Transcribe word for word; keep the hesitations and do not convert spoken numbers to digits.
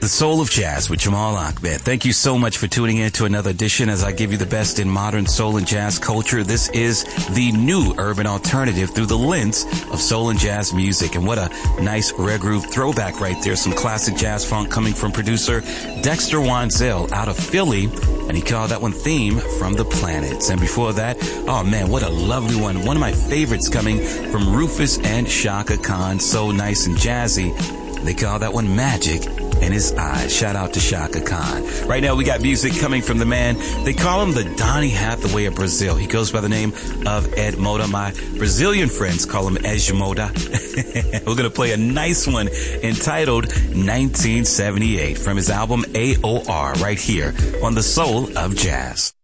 The Soul of Jazz with Jamal Ahmed. Thank you so much for tuning in to another edition as I give you the best in modern soul and jazz culture. This is the new urban alternative through the lens of soul and jazz music. And what a nice rare groove throwback right there. Some classic jazz funk coming from producer Dexter Wansel out of Philly. And he called that one Theme from the Planets. And before that, oh man, what a lovely one. One of my favorites coming from Rufus and Chaka Khan. So nice and jazzy. They call that one Magic in His Eyes. Shout out to Chaka Khan. Right now we got music coming from the man. They call him the Donny Hathaway of Brazil. He goes by the name of Ed Moda. My Brazilian friends call him Ed Moda. We're going to play a nice one entitled nineteen seventy-eight from his album A O R right here on The Soul of Jazz.